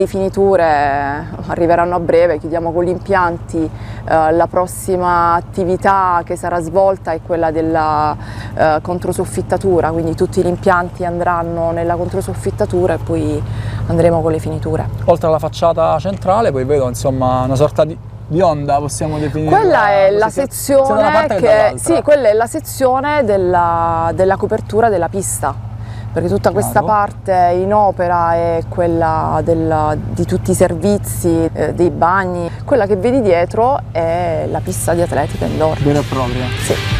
Le finiture arriveranno a breve, chiudiamo con gli impianti, la prossima attività che sarà svolta è quella della controsoffittatura, quindi tutti gli impianti andranno nella controsoffittatura e poi andremo con le finiture. Oltre alla facciata centrale poi vedo insomma una sorta di onda, possiamo definire. Quella è la sezione sì, quella è la sezione della copertura della pista. Perché tutta questa parte in opera è quella di tutti i servizi, dei bagni. Quella che vedi dietro è la pista di atletica indoor. Vera e propria. Sì.